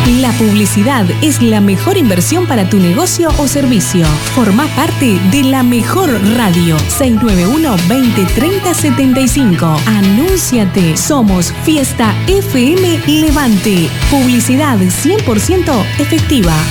La publicidad es la mejor inversión para tu negocio o servicio. Formá parte de la mejor radio. 691-2030-75. Anúnciate. Somos Fiesta FM Levante. Publicidad 100% efectiva.